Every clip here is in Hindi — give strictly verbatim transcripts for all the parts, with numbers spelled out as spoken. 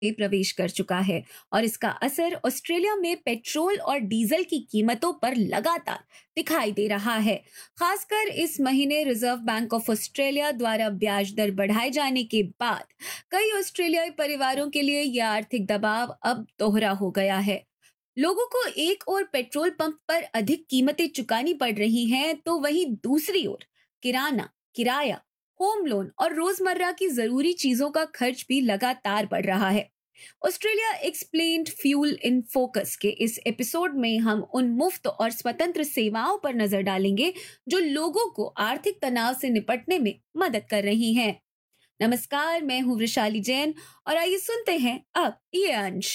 में प्रवेश कर चुका है और इसका असर ऑस्ट्रेलिया में पेट्रोल और डीजल की कीमतों पर लगातार दिखाई दे रहा है। खासकर इस महीने रिजर्व बैंक ऑफ ऑस्ट्रेलिया द्वारा ब्याज दर बढ़ाए जाने के बाद कई ऑस्ट्रेलियाई परिवारों के लिए यह आर्थिक दबाव अब दोहरा हो गया है। लोगों को एक ओर पेट्रोल पंप पर अधिक कीमतें चुकानी पड़ रही हैं, तो वहीं दूसरी ओर किराना, किराया, होम लोन और रोजमर्रा की जरूरी चीजों का खर्च भी लगातार बढ़ रहा है। Australia explained fuel in focus के इस एपिसोड में हम उन मुफ्त और स्वतंत्र सेवाओं पर नजर डालेंगे जो लोगों को आर्थिक तनाव से निपटने में मदद कर रही हैं। नमस्कार, मैं हूं वृशाली जैन और आइए सुनते हैं अब ये अंश।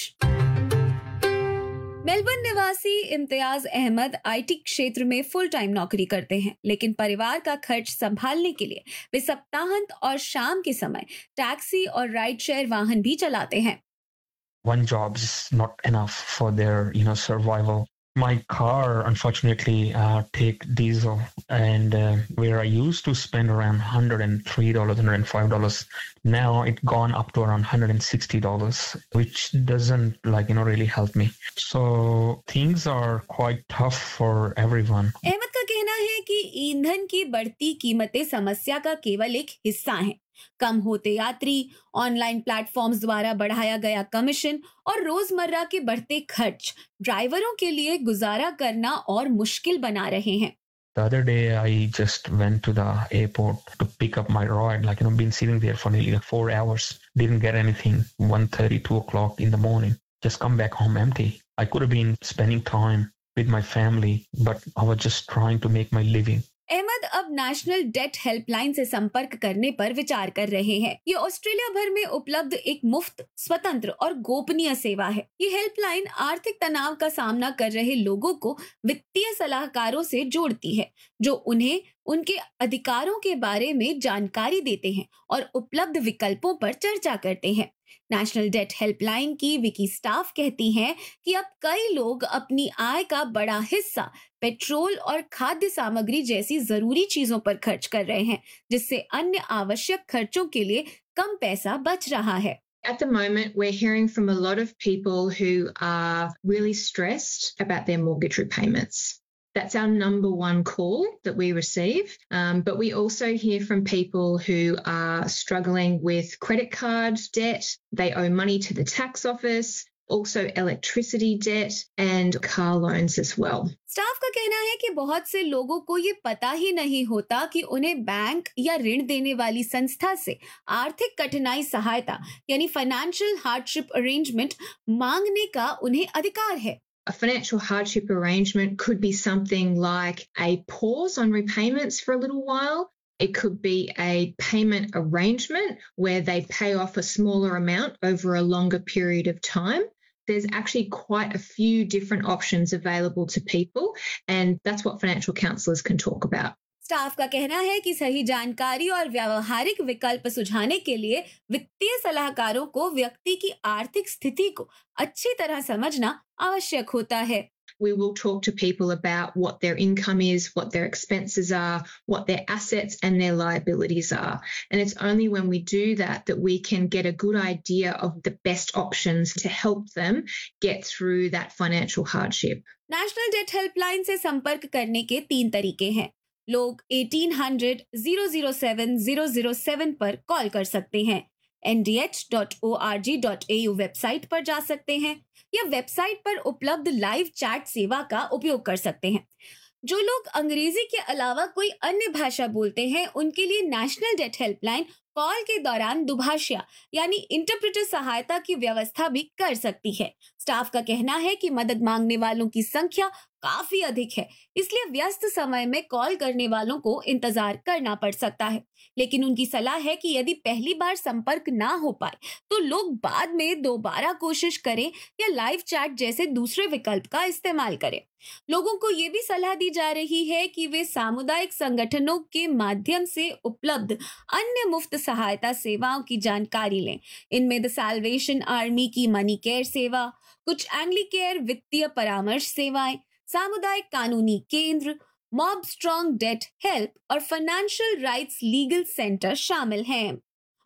मेलबर्न निवासी इम्तियाज अहमद आईटी क्षेत्र में फुल टाइम नौकरी करते हैं, लेकिन परिवार का खर्च संभालने के लिए वे सप्ताहांत और शाम के समय टैक्सी और राइड शेयर वाहन भी चलाते हैं। One job is not enough for their, you know, survival. My car, unfortunately, uh, take diesel, and uh, where I used to spend around one hundred three dollars, one hundred five dollars, now it's gone up to around one hundred sixty dollars, which doesn't, like, you know, really help me. So things are quite tough for everyone. Ahmad का कहना है कि ईंधन की बढ़ती कीमतें समस्या का केवल एक हिस्सा हैं। कम होते यात्री, ऑनलाइन प्लेटफॉर्म्स द्वारा बढ़ाया गया कमीशन और रोजमर्रा के बढ़ते खर्च ड्राइवरों के लिए गुजारा करना और मुश्किल बना रहे हैं। The other day, I just went to the airport to pick up my ride. Like, you know, been sitting there for nearly like four hours. Didn't get anything. one thirty, two o'clock in the morning. Just come back home empty. I could have been spending time with my family, but I was just trying to make my living. Ahmad अब नेशनल डेट हेल्पलाइन से संपर्क करने पर विचार कर रहे हैं। ये ऑस्ट्रेलिया भर में उपलब्ध एक मुफ्त, स्वतंत्र और गोपनीय सेवा है। ये हेल्पलाइन आर्थिक तनाव का सामना कर रहे लोगों को वित्तीय सलाहकारों से जोड़ती है, जो उन्हें उनके अधिकारों के बारे में जानकारी देते हैं और उपलब्ध विकल्पों पर चर्चा करते हैं। नेशनल डेट हेल्पलाइन की विकी स्टाफ कहती हैं कि अब कई लोग अपनी आय का बड़ा हिस्सा पेट्रोल और खाद्य सामग्री जैसी जरूरी चीजों पर खर्च कर रहे हैं, जिससे अन्य आवश्यक खर्चों के लिए कम पैसा बच रहा है। At the moment, we're hearing from a lot of people who are really stressed about their mortgage repayments. That's our number one call that we receive. Um, but we also hear from people who are struggling with credit card debt. They owe money to the tax office, also electricity debt and car loans as well. Staff का कहना है कि बहुत से लोगों को ये पता ही नहीं होता कि उन्हें बैंक या ऋण देने वाली संस्था से आर्थिक कठिनाई सहायता यानी फाइनेंशियल हार्डशिप अरेंजमेंट मांगने का उन्हें अधिकार है। A financial hardship arrangement could be something like a pause on repayments for a little while. It could be a payment arrangement where they pay off a smaller amount over a longer period of time. There's actually quite a few different options available to people, and that's what financial counsellors can talk about. Staff का कहना है कि सही जानकारी और व्यावहारिक विकल्प सुझाने के लिए वित्तीय सलाहकारों को व्यक्ति की आर्थिक स्थिति को अच्छी तरह समझना आवश्यक होता है। We will talk to people about what their income is, what their expenses are, what their assets and their liabilities are. And it's only when we do that that we can get a good idea of the best options to help them get through that financial hardship. National date helpline से संपर्क करने के तीन तरीके हैं। लोग अठारह सौ, ज़ीरो ज़ीरो सात, ज़ीरो ज़ीरो सात पर कॉल कर सकते हैं, N D H dot O R G dot A you website पर जा सकते हैं या वेबसाइट पर उपलब्ध लाइव चैट सेवा का उपयोग कर सकते हैं। जो लोग अंग्रेजी के अलावा कोई अन्य भाषा बोलते हैं, उनके लिए नेशनल डेट हेल्पलाइन कॉल के दौरान दुभाषिया यानी इंटरप्रेटर सहायता की व्यवस्था भी कर सकती है। स्टाफ का कहना है कि मदद मांगने वालों की संख्या काफी अधिक है, इसलिए व्यस्त समय में कॉल करने वालों को इंतजार करना पड़ सकता है। लेकिन उनकी सलाह है कि यदि पहली बार संपर्क ना हो पाए तो लोग बाद में दोबारा कोशिश करें या लाइव चैट जैसे दूसरे विकल्प का इस्तेमाल करें। लोगों को ये भी सलाह दी जा रही है कि वे सामुदायिक संगठनों के माध्यम से उपलब्ध अन्य मुफ्त सहायता सेवाओं की जानकारी लें। इनमें द सैल्वेशन आर्मी की मनी केयर सेवा, कुछ एंग्लिकेयर वित्तीय परामर्श सेवाएं, सामुदायिक कानूनी केंद्र, मॉब स्ट्रॉन्ग डेट हेल्प और फाइनेंशियल राइट्स लीगल सेंटर शामिल हैं।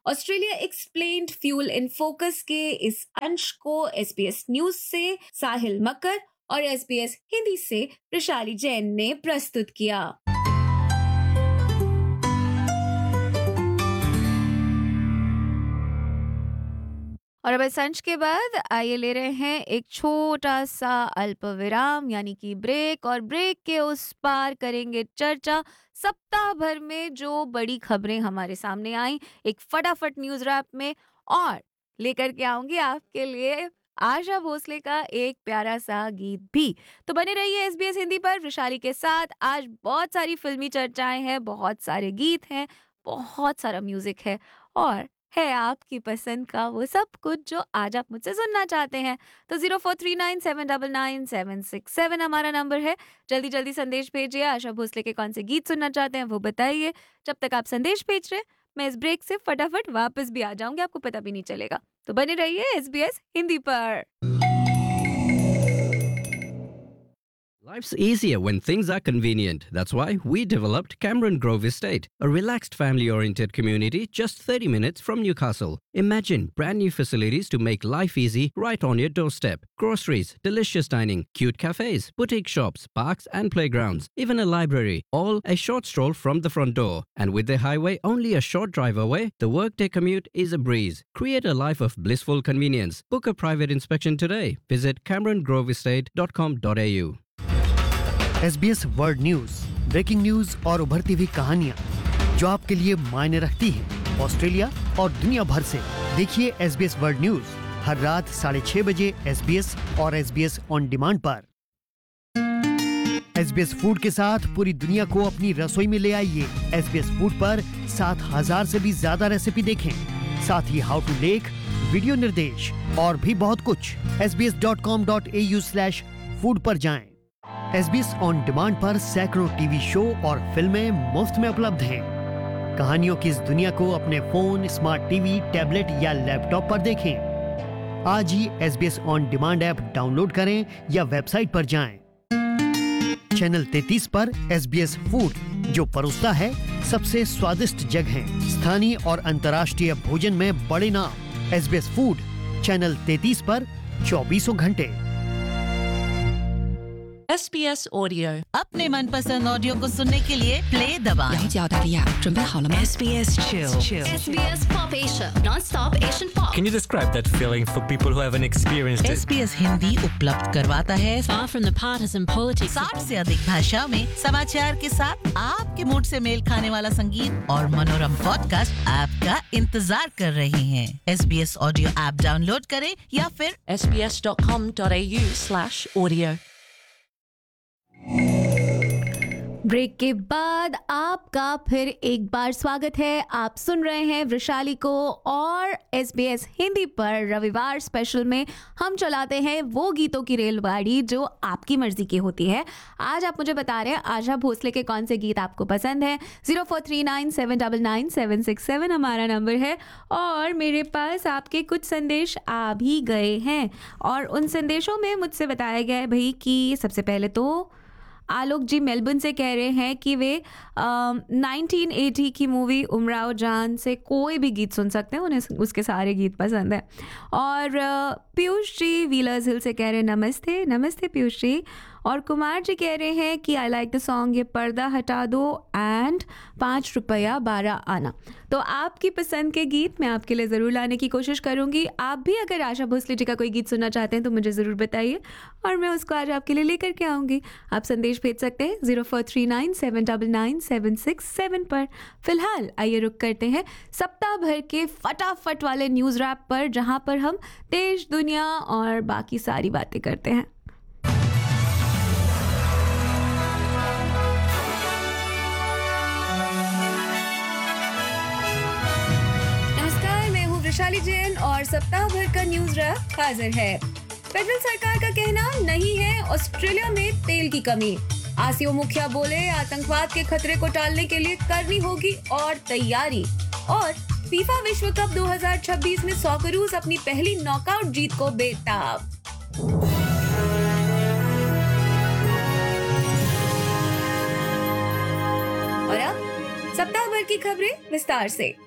Australia explained fuel in focus के इस अंश को एसबीएस न्यूज से साहिल मकर और एसबीएस हिंदी से वृषाली जैन ने प्रस्तुत किया। और अब इस अंश के बाद आइए ले रहे हैं एक छोटा सा अल्प विराम यानी कि ब्रेक, और ब्रेक के उस पार करेंगे चर्चा सप्ताह भर में जो बड़ी खबरें हमारे सामने आई एक फटाफट न्यूज रैप में, और लेकर के आऊंगी आपके लिए आशा भोसले का एक प्यारा सा गीत भी। तो बने रहिए एसबीएस हिंदी पर वृषाली के साथ। आज बहुत सारी फिल्मी चर्चाएं हैं, बहुत सारे गीत हैं, बहुत सारा म्यूजिक है और है आपकी पसंद का वो सब कुछ जो आज आप मुझसे सुनना चाहते हैं। तो zero four three nine seven double nine seven six seven हमारा नंबर है। जल्दी जल्दी संदेश भेजिए, आशा भोसले के कौन से गीत सुनना चाहते हैं वो बताइए। जब तक आप संदेश भेज रहे मैं इस ब्रेक से फटाफट वापस भी आ जाऊंगी, आपको पता भी नहीं चलेगा। तो बने रहिए एसबीएस हिंदी पर। Life's easier when things are convenient. That's why we developed Cameron Grove Estate, a relaxed family-oriented community just thirty minutes from Newcastle. Imagine brand new facilities to make life easy right on your doorstep. Groceries, delicious dining, cute cafes, boutique shops, parks and playgrounds, even a library, all a short stroll from the front door. And with the highway only a short drive away, the workday commute is a breeze. Create a life of blissful convenience. Book a private inspection today. Visit cameron grove estate dot com dot a u. SBS world news, breaking news और उभरती हुई कहानियां जो आपके लिए मायने रखती हैं ऑस्ट्रेलिया और दुनिया भर से। देखिए एसबीएस वर्ल्ड न्यूज हर रात साढ़े छह बजे एसबीएस और एसबीएस ऑन डिमांड पर। एसबीएस फूड के साथ पूरी दुनिया को अपनी रसोई में ले आइए। एसबीएस फूड पर सात हजार से भी ज्यादा रेसिपी देखें, साथ ही हाउ टू लेख, वीडियो निर्देश और भी बहुत कुछ। S B S dot com dot A you slash food पर जाएं। एसबीएस ऑन डिमांड पर सैकड़ों टीवी शो और फिल्में मुफ्त में उपलब्ध हैं। कहानियों की इस दुनिया को अपने फोन, स्मार्ट टीवी, टैबलेट या लैपटॉप पर देखें। आज ही SBS on demand app download करें या वेबसाइट पर जाएं। चैनल तैंतीस पर एसबीएस फूड जो परोसता है सबसे स्वादिष्ट जगहें, स्थानीय और अंतर्राष्ट्रीय भोजन में बड़े नाम। एसबीएस फूड चैनल तैंतीस पर चौबीसों घंटे। एसबीएस ऑडियो अपने मनपसंद ऑडियो को सुनने के लिए प्ले दबाएं। SBS Chill. SBS Pop Asia, non-stop Asian pop. Can you describe that feeling for people who haven't experienced it? SBS Hindi उपलब्ध करवाता है Far from the partisan politics. साठ से अधिक भाषाओं में समाचार के साथ आपके मूड से मेल खाने वाला संगीत और मनोरम पॉडकास्ट आपका इंतजार कर रहे हैं। एसबीएस ऑडियो ऐप डाउनलोड करें या फिर S B S dot com dot A U slash audio. Break के बाद आपका फिर एक बार स्वागत है। आप सुन रहे हैं वृषाली को और एसबीएस हिंदी पर रविवार स्पेशल में हम चलाते हैं वो गीतों की रेलगाड़ी जो आपकी मर्जी की होती है। आज आप मुझे बता रहे हैं आशा भोसले के कौन से गीत आपको पसंद है। Zero four three nine seven double nine seven six seven हमारा नंबर है और मेरे पास आपके कुछ संदेश आ भी गए हैं और उन संदेशों में मुझसे बताया गया है भाई कि सबसे पहले तो आलोक जी मेलबर्न से कह रहे हैं कि वे नाइनटीन एटी की मूवी उमराव जान से कोई भी गीत सुन सकते हैं, उन्हें उसके सारे गीत पसंद हैं। और पीयूष जी व्हीलर्स हिल से कह रहे हैं नमस्ते नमस्ते पीयूष जी। और कुमार जी कह रहे हैं कि आई लाइक द सॉन्ग ये पर्दा हटा दो एंड पाँच रुपया बारह आना। तो आपकी पसंद के गीत मैं आपके लिए ज़रूर लाने की कोशिश करूँगी। आप भी अगर आशा भोसले जी का कोई गीत सुनना चाहते हैं तो मुझे ज़रूर बताइए और मैं उसको आज आपके लिए लेकर के आऊँगी। आप संदेश भेज सकते हैं zero four three nine seven double nine seven six seven पर। फिलहाल आइए रुक करते हैं सप्ताह भर के फटाफट वाले न्यूज़ रैप पर, जहाँ पर हम देश दुनिया और बाकी सारी बातें करते हैं। वृषाली जैन और सप्ताह भर का न्यूज रैप हाजिर है। फेडरल सरकार का कहना नहीं है ऑस्ट्रेलिया में तेल की कमी। आसियो मुखिया बोले आतंकवाद के खतरे को टालने के लिए करनी होगी और तैयारी। और फीफा विश्व कप दो हज़ार छब्बीस में सॉकरूज अपनी पहली नॉकआउट जीत को बेताब। और अब सप्ताह भर की खबरें विस्तार से।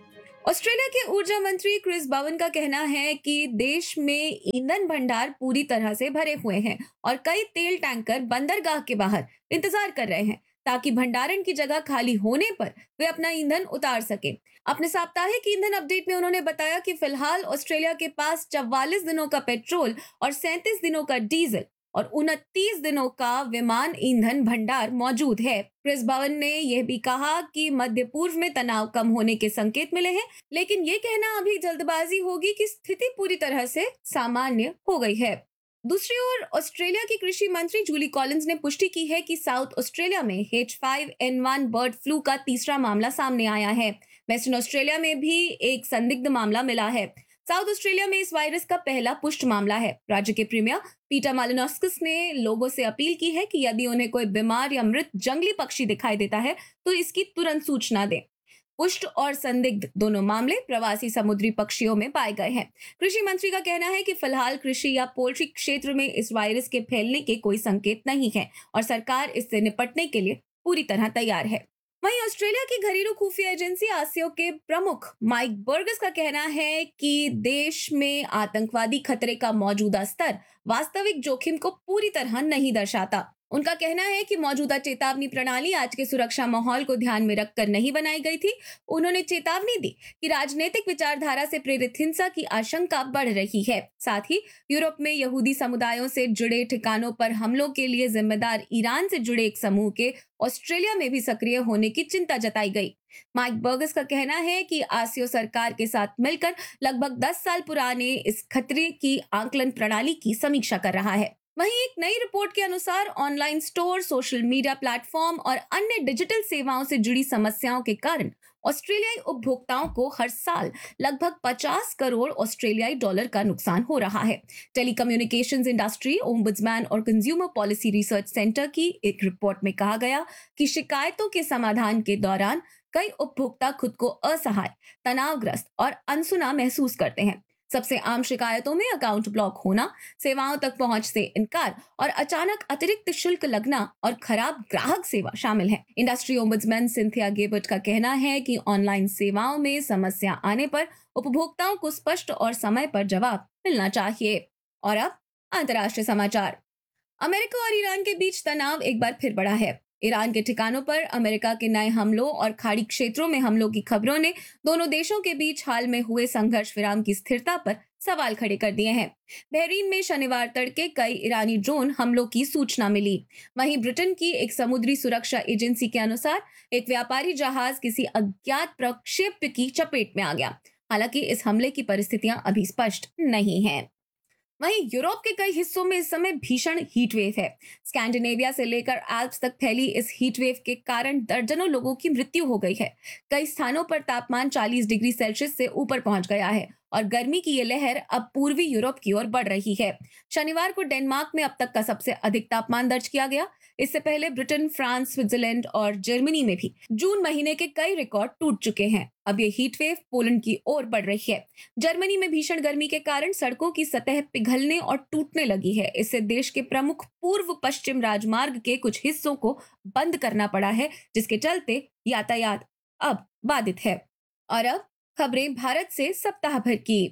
ऑस्ट्रेलिया के ऊर्जा मंत्री क्रिस बवन का कहना है कि देश में ईंधन भंडार पूरी तरह से भरे हुए हैं और कई तेल टैंकर बंदरगाह के बाहर इंतजार कर रहे हैं ताकि भंडारण की जगह खाली होने पर वे अपना ईंधन उतार सके। अपने साप्ताहिक ईंधन अपडेट में उन्होंने बताया कि फिलहाल ऑस्ट्रेलिया के पास चौवालीस दिनों का पेट्रोल और सैंतीस दिनों का डीजल और उनतीस दिनों का विमान ईंधन भंडार मौजूद है। क्रिस बवन ने यह भी कहा कि मध्य पूर्व में तनाव कम होने के संकेत मिले हैं, लेकिन ये कहना अभी जल्दबाजी होगी कि स्थिति पूरी तरह से सामान्य हो गई है। दूसरी ओर ऑस्ट्रेलिया की कृषि मंत्री जूली कॉलिंस ने पुष्टि की है कि साउथ ऑस्ट्रेलिया में H five N one bird flu का तीसरा मामला सामने आया है। वेस्टर्न ऑस्ट्रेलिया में भी एक संदिग्ध मामला मिला है। साउथ ऑस्ट्रेलिया में इस वायरस का पहला पुष्ट मामला है। राज्य के प्रीमियर पीटर मालिनोस्किस ने लोगों से अपील की है कि यदि उन्हें कोई बीमार या मृत जंगली पक्षी दिखाई देता है तो इसकी तुरंत सूचना दें। पुष्ट और संदिग्ध दोनों मामले प्रवासी समुद्री पक्षियों में पाए गए हैं। कृषि मंत्री का कहना है कि फिलहाल कृषि या पोल्ट्री क्षेत्र में इस वायरस के फैलने के कोई संकेत नहीं है और सरकार इससे निपटने के लिए पूरी तरह तैयार है। वहीं ऑस्ट्रेलिया की घरेलू खुफिया एजेंसी आसियो के प्रमुख माइक बर्गस का कहना है कि देश में आतंकवादी खतरे का मौजूदा स्तर वास्तविक जोखिम को पूरी तरह नहीं दर्शाता। उनका कहना है कि मौजूदा चेतावनी प्रणाली आज के सुरक्षा माहौल को ध्यान में रखकर नहीं बनाई गई थी। उन्होंने चेतावनी दी कि राजनीतिक विचारधारा से प्रेरित हिंसा की आशंका बढ़ रही है। साथ ही यूरोप में यहूदी समुदायों से जुड़े ठिकानों पर हमलों के लिए जिम्मेदार ईरान से जुड़े एक समूह के ऑस्ट्रेलिया में भी सक्रिय होने की चिंता जताई गई। माइक बर्गस का कहना है कि आसियो सरकार के साथ मिलकर लगभग दस साल पुराने इस खतरे की आकलन प्रणाली की समीक्षा कर रहा है। वहीं एक नई रिपोर्ट के अनुसार online store, social media platform और अन्य डिजिटल सेवाओं से जुड़ी समस्याओं के कारण ऑस्ट्रेलियाई उपभोक्ताओं को हर साल लगभग पचास करोड़ ऑस्ट्रेलियाई डॉलर का नुकसान हो रहा है। टेलीकम्युनिकेशंस इंडस्ट्री, ओम्बुड्समैन और कंज्यूमर पॉलिसी रिसर्च सेंटर की एक रिपोर्ट में कहा गया कि शिकायतों के समाधान के दौरान कई उपभोक्ता खुद को असहाय, तनावग्रस्त और अनसुना महसूस करते हैं। सबसे आम शिकायतों में अकाउंट ब्लॉक होना, सेवाओं तक पहुंच से इनकार और अचानक अतिरिक्त शुल्क लगना और खराब ग्राहक सेवा शामिल है। इंडस्ट्री ओम्बुड्समैन सिंथिया गेबर्ट का कहना है कि ऑनलाइन सेवाओं में समस्या आने पर उपभोक्ताओं को स्पष्ट और समय पर जवाब मिलना चाहिए। और अब अंतर्राष्ट्रीय समाचार। अमेरिका और ईरान के बीच तनाव एक बार फिर बढ़ा है। ईरान के ठिकानों पर अमेरिका के नए हमलों और खाड़ी क्षेत्रों में हमलों की खबरों ने दोनों देशों के बीच हाल में हुए संघर्ष विराम की स्थिरता पर सवाल खड़े कर दिए हैं। बहरीन में शनिवार तड़के कई ईरानी ड्रोन हमलों की सूचना मिली। वहीं ब्रिटेन की एक समुद्री सुरक्षा एजेंसी के अनुसार एक व्यापारी जहाज किसी अज्ञात प्रक्षेप्य की चपेट में आ गया। हालांकि इस हमले की परिस्थितियां अभी स्पष्ट नहीं हैं। वहीं यूरोप के कई हिस्सों में इस समय भीषण हीट वेव है। स्कैंडिनेविया से लेकर एल्प्स तक फैली इस हीट वेव के कारण दर्जनों लोगों की मृत्यु हो गई है। कई स्थानों पर तापमान चालीस डिग्री सेल्सियस से ऊपर पहुंच गया है और गर्मी की ये लहर अब पूर्वी यूरोप की ओर बढ़ रही है। शनिवार को डेनमार्क में अब तक का सबसे अधिक तापमान दर्ज किया गया। इससे पहले ब्रिटेन, फ्रांस, स्विट्जरलैंड और जर्मनी में भी जून महीने के कई रिकॉर्ड टूट चुके हैं। अब ये हीट वेव पोलैंड की ओर बढ़ रही है। जर्मनी में भीषण गर्मी के कारण सड़कों की सतह पिघलने और टूटने लगी है। इससे देश के प्रमुख पूर्व पश्चिम राजमार्ग के कुछ हिस्सों को बंद करना पड़ा है, जिसके चलते यातायात अब बाधित है। और अब खबरें भारत से सप्ताह भर की।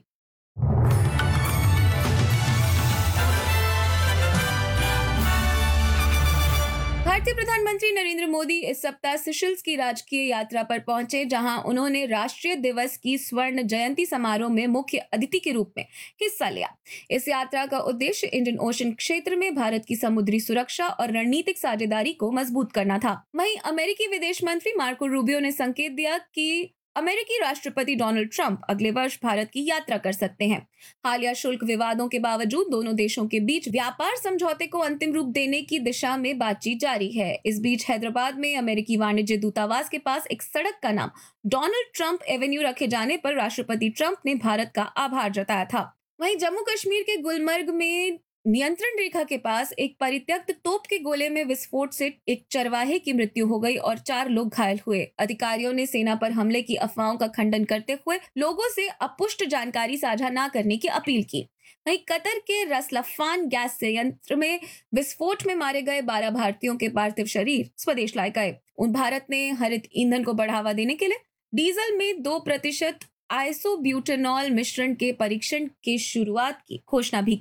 भारतीय प्रधानमंत्री नरेंद्र मोदी इस सप्ताह सेशल्स की राजकीय यात्रा पर पहुंचे, जहां उन्होंने राष्ट्रीय दिवस की स्वर्ण जयंती समारोह में मुख्य अतिथि के रूप में हिस्सा लिया। इस यात्रा का उद्देश्य इंडियन ओशन क्षेत्र में भारत की समुद्री सुरक्षा और रणनीतिक साझेदारी को मजबूत करना था। वहीं अमेरिकी विदेश मंत्री मार्को रूबियो ने संकेत दिया कि अमेरिकी राष्ट्रपति डोनाल्ड ट्रंप अगले वर्ष भारत की यात्रा कर सकते हैं। हालिया शुल्क विवादों के बावजूद दोनों देशों के बीच व्यापार समझौते को अंतिम रूप देने की दिशा में बातचीत जारी है। इस बीच हैदराबाद में अमेरिकी वाणिज्य दूतावास के पास एक सड़क का नाम डोनाल्ड ट्रंप एवेन्यू रखे जाने पर राष्ट्रपति ट्रंप ने भारत का आभार जताया था। वहीं जम्मू कश्मीर के गुलमर्ग में नियंत्रण रेखा के पास एक परित्यक्त तोप के गोले में विस्फोट से एक चरवाहे की मृत्यु हो गई और चार लोग घायल हुए। अधिकारियों ने सेना पर हमले की अफवाहों का खंडन करते हुए लोगों से अपुष्ट जानकारी साझा न करने की अपील की। वहीं कतर के रसलफान गैस संयंत्र में विस्फोट में मारे गए बारह भारतीयों के पार्थिव शरीर स्वदेश लाए गए। उन भारत ने हरित ईंधन को बढ़ावा देने के लिए डीजल में दो प्रतिशत आइसोब्यूटेनॉल मिश्रण के परीक्षण की शुरुआत की घोषणा भी